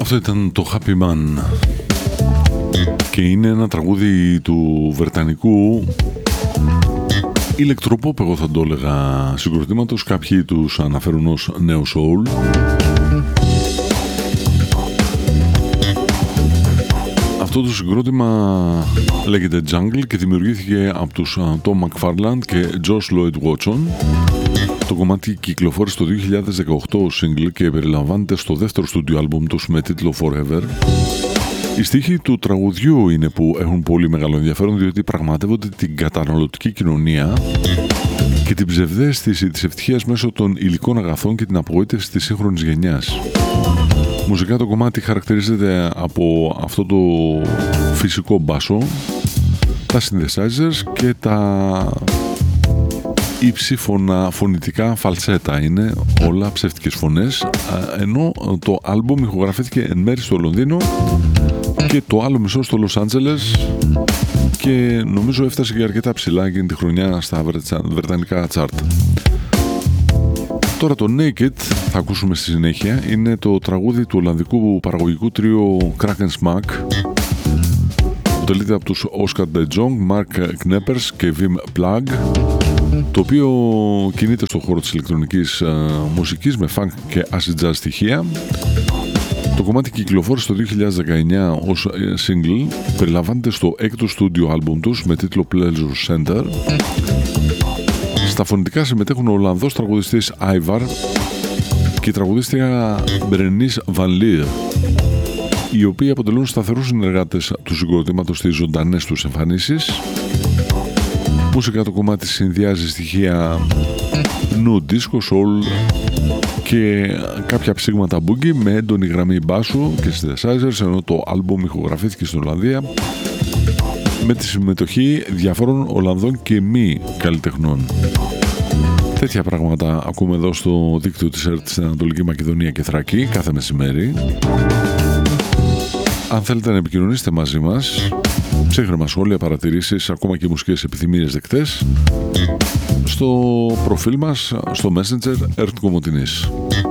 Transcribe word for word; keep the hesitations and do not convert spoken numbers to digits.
Αυτό ήταν το Happy Man και είναι ένα τραγούδι του βρετανικού ηλεκτροπόπ, εγώ θα το έλεγα, συγκροτήματος. Κάποιοι τους αναφέρουν ως νέο soul. Αυτό το συγκρότημα λέγεται Jungle και δημιουργήθηκε από τους Tom McFarland και Josh Lloyd Watson. Το κομμάτι κυκλοφόρησε το δύο χιλιάδες δεκαοκτώ ως single και περιλαμβάνεται στο δεύτερο στούντιο άλμπουμ τους με τίτλο Forever. Οι στίχοι του τραγουδιού είναι που έχουν πολύ μεγάλο ενδιαφέρον, διότι πραγματεύονται την καταναλωτική κοινωνία και την ψευδαίσθηση της ευτυχίας μέσω των υλικών αγαθών και την απογοήτευση της σύγχρονης γενιάς. Μουσικά το κομμάτι χαρακτηρίζεται από αυτό το φυσικό μπάσο, τα synthesizers και τα ύψηφωνα φωνητικά φαλσέτα. Είναι όλα ψεύτικες φωνές, ενώ το άλμπουμ ηχογραφήθηκε εν μέρει στο Λονδίνο και το άλλο μισό στο Λος Άντζελες και νομίζω έφτασε και αρκετά ψηλά εκείνη τη χρονιά στα βρετανικά τσάρτ. Τώρα το Naked θα ακούσουμε στη συνέχεια. Είναι το τραγούδι του ολλανδικού παραγωγικού τρίου Crack and Smack. Αποτελείται από τους Oscar De Jong, Mark Kneppers και Wim Plug, το οποίο κινείται στον χώρο της ηλεκτρονικής uh, μουσικής με funk και acid jazz στοιχεία. Το κομμάτι κυκλοφόρησε το δύο χιλιάδες δεκαεννιά ως single, περιλαμβάνεται στο έκτο στούντιο άλμπουμ τους με τίτλο Pleasure Center. Στα φωνητικά συμμετέχουν ο Ολλανδός τραγουδιστής Άιβαρ και η τραγουδίστρια Μπρενίς Βαν Λίρ, οι οποίοι αποτελούν σταθερούς συνεργάτες του συγκροτήματος στις ζωντανές τους εμφανίσεις. Μουσικά το κομμάτι συνδυάζει στοιχεία νου, disco, soul και κάποια ψήγματα boogie με έντονη γραμμή μπάσου και synthesizers, ενώ το άλμπουμ ηχογραφήθηκε στην Ολλανδία με τη συμμετοχή διαφόρων Ολλανδών και μη καλλιτεχνών. Τέτοια πράγματα ακούμε εδώ στο δίκτυο της ΕΡΤ στην Ανατολική Μακεδονία και Θράκη κάθε μεσημέρι. Αν θέλετε να επικοινωνήσετε μαζί μας, ψύχρεμα σχόλια, παρατηρήσεις, ακόμα και μουσικές επιθυμίες δεκτές, στο προφίλ μας στο Messenger ΕΡΤ Κομοτηνής.